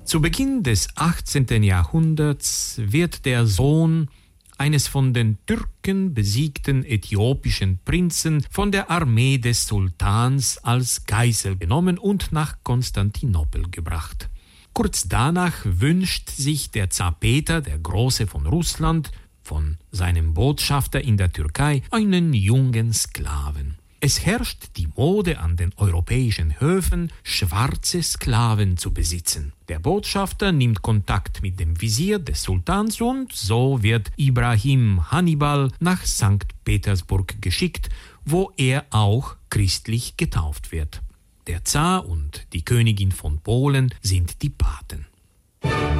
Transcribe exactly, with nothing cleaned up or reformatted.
Zu Beginn des achtzehnten Jahrhunderts wird der Sohn eines von den Türken besiegten äthiopischen Prinzen von der Armee des Sultans als Geisel genommen und nach Konstantinopel gebracht. Kurz danach wünscht sich der Zar Peter, der Große von Russland, von seinem Botschafter in der Türkei einen jungen Sklaven. Es herrscht die Mode an den europäischen Höfen, schwarze Sklaven zu besitzen. Der Botschafter nimmt Kontakt mit dem Visier des Sultans und so wird Ibrahim Hannibal nach Sankt Petersburg geschickt, wo er auch christlich getauft wird. Der Zar und die Königin von Polen sind die Paten.